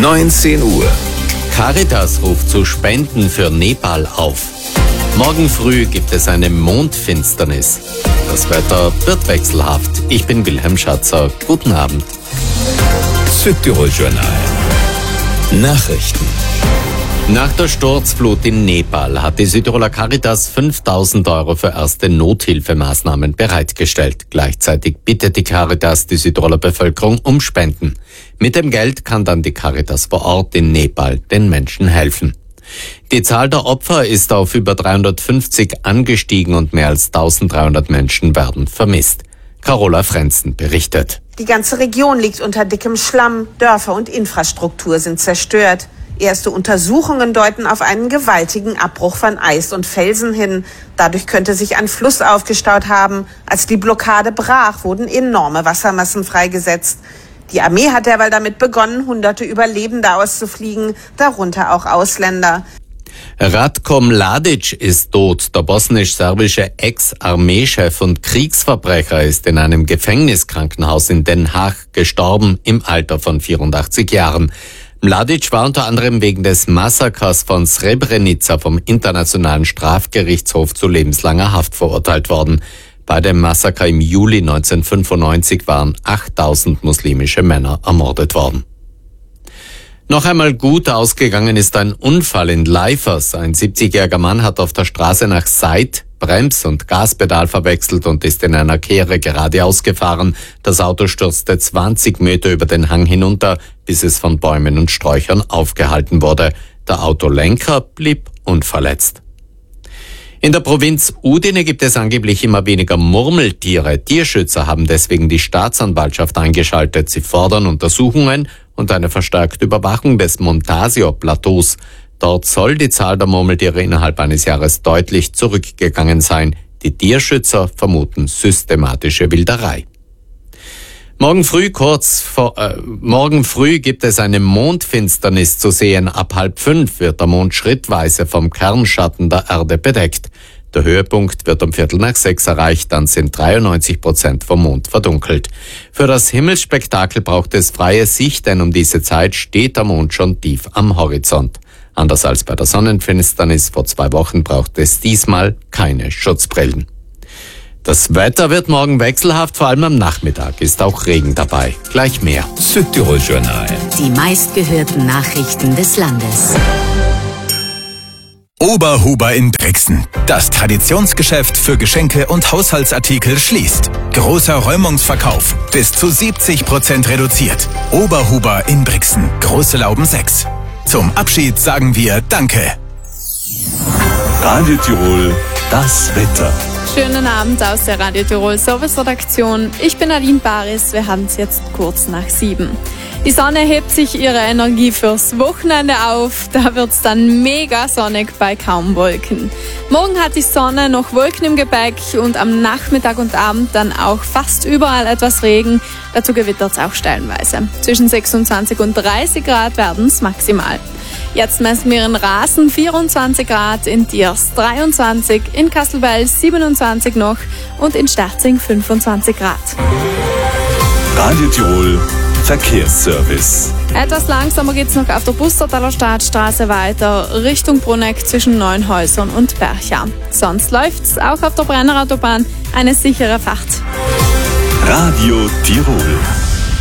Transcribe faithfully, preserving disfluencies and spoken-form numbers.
neunzehn Uhr. Caritas ruft zu Spenden für Nepal auf. Morgen früh gibt es eine Mondfinsternis. Das Wetter wird wechselhaft. Ich bin Wilhelm Schatzer. Guten Abend. Südtirol Journal. Nachrichten. Nach der Sturzflut in Nepal hat die Südtiroler Caritas fünftausend Euro für erste Nothilfemaßnahmen bereitgestellt. Gleichzeitig bittet die Caritas die Südtiroler Bevölkerung um Spenden. Mit dem Geld kann dann die Caritas vor Ort in Nepal den Menschen helfen. Die Zahl der Opfer ist auf über dreihundertfünfzig angestiegen und mehr als dreizehnhundert Menschen werden vermisst. Carola Frenzen berichtet. Die ganze Region liegt unter dickem Schlamm, Dörfer und Infrastruktur sind zerstört. Erste Untersuchungen deuten auf einen gewaltigen Abbruch von Eis und Felsen hin. Dadurch könnte sich ein Fluss aufgestaut haben. Als die Blockade brach, wurden enorme Wassermassen freigesetzt. Die Armee hat derweil damit begonnen, hunderte Überlebende auszufliegen, darunter auch Ausländer. Ratko Mladic ist tot. Der bosnisch-serbische Ex-Armeechef und Kriegsverbrecher ist in einem Gefängniskrankenhaus in Den Haag gestorben, im Alter von vierundachtzig Jahren. Mladic war unter anderem wegen des Massakers von Srebrenica vom Internationalen Strafgerichtshof zu lebenslanger Haft verurteilt worden. Bei dem Massaker im Juli neunzehnhundertfünfundneunzig waren achttausend muslimische Männer ermordet worden. Noch einmal gut ausgegangen ist ein Unfall in Leifers. Ein siebzigjähriger Mann hat auf der Straße nach Seid Brems- und Gaspedal verwechselt und ist in einer Kehre geradeaus gefahren. Das Auto stürzte zwanzig Meter über den Hang hinunter, bis es von Bäumen und Sträuchern aufgehalten wurde. Der Autolenker blieb unverletzt. In der Provinz Udine gibt es angeblich immer weniger Murmeltiere. Tierschützer haben deswegen die Staatsanwaltschaft eingeschaltet. Sie fordern Untersuchungen und eine verstärkte Überwachung des Montasio-Plateaus. Dort soll die Zahl der Murmeltiere innerhalb eines Jahres deutlich zurückgegangen sein. Die Tierschützer vermuten systematische Wilderei. Morgen früh kurz vor, äh, morgen früh gibt es eine Mondfinsternis zu sehen. Ab halb fünf wird der Mond schrittweise vom Kernschatten der Erde bedeckt. Der Höhepunkt wird um Viertel nach sechs erreicht, dann sind dreiundneunzig Prozent vom Mond verdunkelt. Für das Himmelsspektakel braucht es freie Sicht, denn um diese Zeit steht der Mond schon tief am Horizont. Anders als bei der Sonnenfinsternis vor zwei Wochen braucht es diesmal keine Schutzbrillen. Das Wetter wird morgen wechselhaft, vor allem am Nachmittag ist auch Regen dabei. Gleich mehr. Südtirol Journal. Die meistgehörten Nachrichten des Landes. Oberhuber in Brixen. Das Traditionsgeschäft für Geschenke und Haushaltsartikel schließt. Großer Räumungsverkauf. Bis zu siebzig Prozent reduziert. Oberhuber in Brixen. Große Lauben sechs. Zum Abschied sagen wir Danke. Radio Tirol, das Wetter. Schönen Abend aus der Radio Tirol Service-Redaktion. Ich bin Nadine Baris, wir haben es jetzt kurz nach sieben. Die Sonne hebt sich ihre Energie fürs Wochenende auf. Da wird es dann mega sonnig bei kaum Wolken. Morgen hat die Sonne noch Wolken im Gepäck und am Nachmittag und Abend dann auch fast überall etwas Regen. Dazu gewittert es auch stellenweise. Zwischen sechsundzwanzig und dreißig Grad werden es maximal. Jetzt messen wir in Rasen vierundzwanzig Grad, in Diers dreiundzwanzig, in Kastelbell siebenundzwanzig noch und in Sterzing fünfundzwanzig Grad. Radio Tirol Verkehrsservice. Etwas langsamer geht's noch auf der Bustertaler Stadtstraße weiter, Richtung Bruneck zwischen Neuenhäusern und Bercha. Sonst läuft's auch auf der Brennerautobahn eine sichere Fahrt. Radio Tirol.